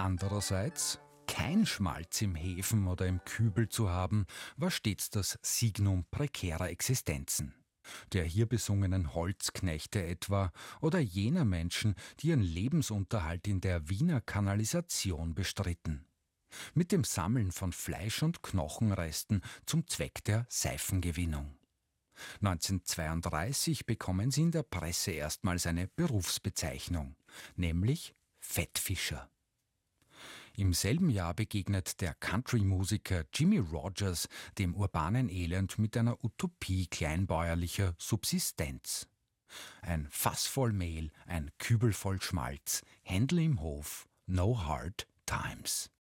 Andererseits, kein Schmalz im Hefen oder im Kübel zu haben, war stets das Signum precarer Existenzen. Der hier besungenen Holzknechte etwa oder jener Menschen, die ihren Lebensunterhalt in der Wiener Kanalisation bestritten. Mit dem Sammeln von Fleisch- und Knochenresten zum Zweck der Seifengewinnung. 1932 bekommen sie in der Presse erstmals eine Berufsbezeichnung, nämlich Fettfischer. Im selben Jahr begegnet der Country-Musiker Jimmy Rogers dem urbanen Elend mit einer Utopie kleinbäuerlicher Subsistenz. Ein Fass voll Mehl, ein Kübel voll Schmalz, Händel im Hof, no hard times.